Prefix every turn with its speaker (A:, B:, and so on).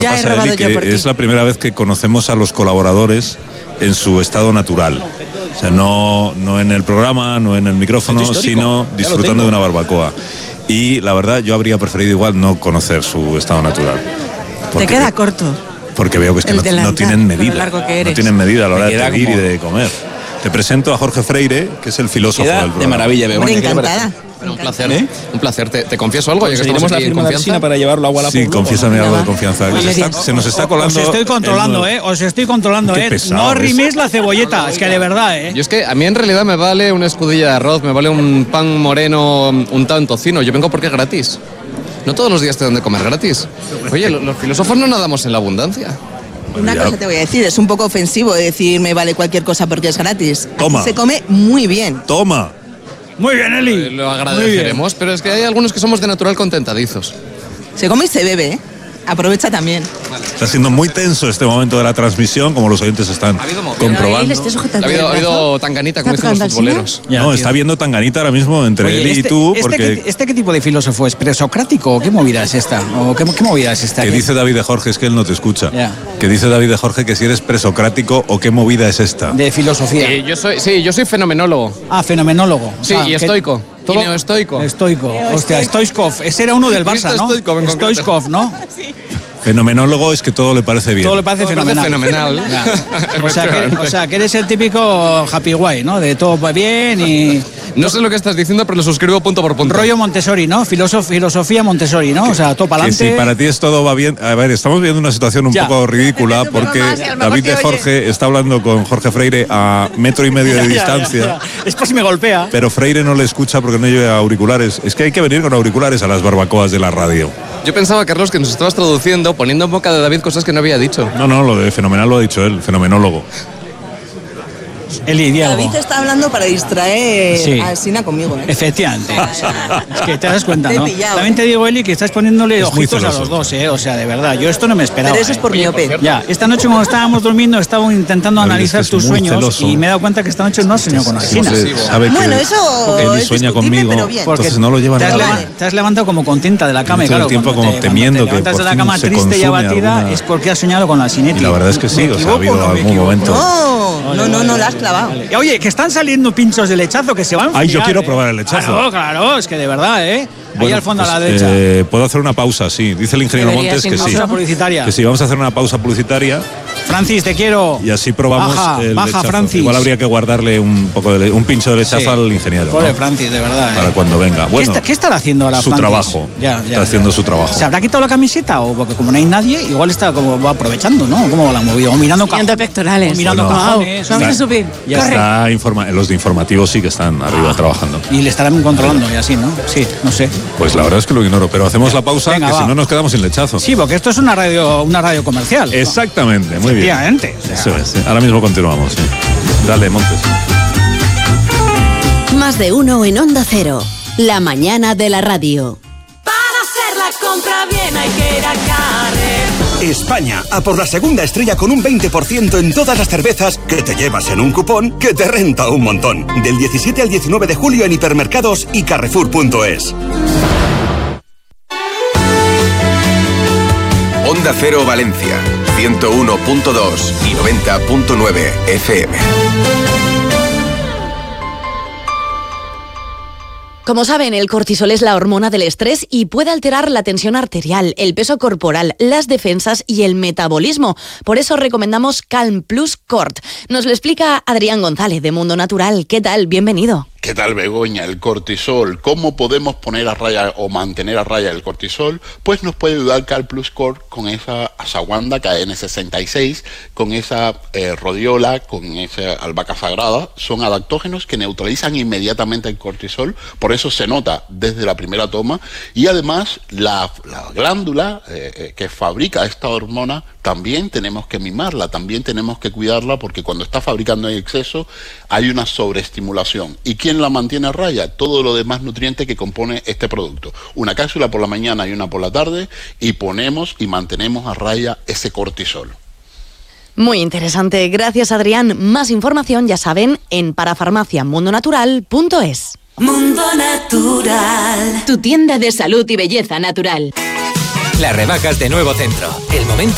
A: Ya he robado yo por ti.
B: Es la primera vez que conocemos a los colaboradores en su estado natural. O sea, no en el programa, no en el micrófono, sino disfrutando de una barbacoa. Y la verdad, yo habría preferido igual no conocer su estado natural.
A: Te queda corto.
B: Porque veo que es que no tienen medida. No tienen medida a la hora de pedir y de comer. Te presento a Jorge Freire, que es el filósofo del programa.
C: De maravilla,
A: Begoña. Encantada.
C: Un placer, un placer. Te confieso algo, ya que
D: tenemos la firma de Alsina para llevarlo a Wallapop.
B: Sí, confiésame algo de confianza. Se nos está colando.
D: Os estoy controlando, os estoy controlando, No riméis la cebolleta, es que de verdad,
C: Yo es que a mí en realidad me vale una escudilla de arroz, me vale un pan moreno untado en tocino. Yo vengo porque es gratis. No todos los días te dan de comer gratis. Oye, los filósofos no nadamos en la abundancia.
A: Una cosa te voy a decir, es un poco ofensivo decir me vale cualquier cosa porque es gratis.
B: Toma.
A: Aquí se come muy bien.
B: Toma.
D: Muy bien, Eli.
C: Lo agradeceremos, pero es que hay algunos que somos de natural contentadizos.
A: Se come y se bebe, Aprovecha también.
B: Está siendo muy tenso este momento de la transmisión, como los oyentes están comprobando.
C: Ha habido tanganita, como dicen los futboleros.
B: No, está habiendo tanganita ahora mismo entre él y tú. Porque...
D: ¿Qué tipo de filósofo es? ¿Presocrático? ¿Qué movida es esta? ¿O qué movida es esta?
B: Que dice David de Jorge, es que él no te escucha. Que dice David de Jorge que si eres presocrático o qué movida es esta.
D: De filosofía.
C: Yo soy fenomenólogo.
D: Ah, fenomenólogo.
C: Sí, y estoico. Neoestoico.
D: Estoico. Hostia, Stoichkov. Ese era uno del Barça, ¿no? Stoichkov, ¿no?
B: Fenomenólogo es que todo le parece bien.
D: Todo le parece fenomenal. O sea, que eres el típico happy guy, ¿no? De todo va bien y...
C: No sé lo que estás diciendo, pero lo suscribo punto por punto.
D: Rollo Montessori, ¿no? Filosofía Montessori, ¿no? O sea, todo para adelante.
B: Si para ti es todo va bien... A ver, estamos viendo una situación un poco ridícula porque David de Jorge está hablando con Jorge Freire a 1,5 metros de distancia.
D: Es por si me golpea.
B: Pero Freire no le escucha porque no lleva auriculares. Es que hay que venir con auriculares a las barbacoas de la radio.
C: Yo pensaba, Carlos, que nos estabas traduciendo, poniendo en boca de David cosas que no había dicho.
B: No, lo de fenomenal lo ha dicho él, fenomenólogo.
D: Eli, Diego.
A: David está hablando para distraer a Alsina conmigo,
D: Efectivamente. Es que te das cuenta, ¿no?
A: Pillado,
D: También te digo, Eli, que estás poniéndole ojitos a los dos, O sea, de verdad, yo esto no me esperaba.
A: Pero eso es por miope.
D: Ya, esta noche cuando estábamos durmiendo estaba intentando analizar tus sueños celoso. Y me he dado cuenta que esta noche no has soñado con Alsina.
A: Bueno, eso
B: Eli sueña conmigo, entonces no lo lleva nada.
D: Te has levantado como contenta de la cama,
B: claro. Todo el tiempo como temiendo que
D: levantas de la cama triste y abatida es porque has soñado con Alsina.
B: Y la verdad es que sí, o sea, ha habido algún momento.
A: No la has clavado.
D: Oye, que están saliendo pinchos de lechazo que se van a
B: enfriar. Ay, yo quiero probar el lechazo.
D: Claro, es que de verdad,
B: Bueno,
D: ahí al fondo
B: pues,
D: a la derecha.
B: Puedo hacer una pausa, sí. Dice el ingeniero Montes que sí.
D: Pausa publicitaria.
B: Que sí, vamos a hacer una pausa publicitaria.
D: Francis, te quiero.
B: Y así probamos el lechazo.
D: Francis.
B: Igual habría que guardarle un pincho de lechazo al ingeniero.
D: Pobre Francis, de verdad.
B: Para cuando venga. Bueno,
D: ¿Qué estará haciendo ahora
B: su
D: Francis?
B: Trabajo. Está haciendo su trabajo.
D: ¿Se habrá quitado la camiseta? O porque como no hay nadie, igual está como va aprovechando, ¿no? ¿Cómo la ha movido? O mirando
A: pectorales.
D: Mirando cajones.
A: Vamos a subir.
B: Ya está los de informativos sí que están arriba trabajando.
D: Y le estarán controlando y así, ¿no? Sí, no sé.
B: Pues la verdad es que lo ignoro, pero hacemos la pausa, que si no nos quedamos sin lechazo.
D: Sí, porque esto es una radio comercial.
B: Exactamente, muy bien.
D: Efectivamente.
B: Eso es. Ahora mismo continuamos. Sí. Dale, Montes.
E: Más de uno en Onda Cero. La mañana de la radio.
F: Para hacer la compra bien hay que ir a Carrer.
G: España, a por la segunda estrella con un 20% en todas las cervezas que te llevas en un cupón que te renta un montón. Del 17 al 19 de julio en hipermercados y carrefour.es.
H: Onda Cero Valencia, 101.2 y 90.9 FM.
E: Como saben, el cortisol es la hormona del estrés y puede alterar la tensión arterial, el peso corporal, las defensas y el metabolismo. Por eso recomendamos Calm Plus Cort. Nos lo explica Adrián González de Mundo Natural. ¿Qué tal? Bienvenido.
I: ¿Qué tal, Begoña? El cortisol. ¿Cómo podemos poner a raya o mantener a raya el cortisol? Pues nos puede ayudar Calm Plus Cort con esa ashwagandha KN66, con esa rodiola, con esa albahaca sagrada. Son adaptógenos que neutralizan inmediatamente el cortisol, por eso se nota desde la primera toma. Y además la glándula que fabrica esta hormona también tenemos que mimarla, también tenemos que cuidarla, porque cuando está fabricando en exceso hay una sobreestimulación. ¿Y quién la mantiene a raya? Todo lo demás nutriente que compone este producto. Una cápsula por la mañana y una por la tarde, y ponemos y mantenemos a raya ese cortisol.
E: Muy interesante. Gracias, Adrián. Más información, ya saben, en parafarmaciamundonatural.es.
F: Mundo Natural.
E: Tu tienda de salud y belleza natural.
J: Las rebajas de Nuevo Centro. El momento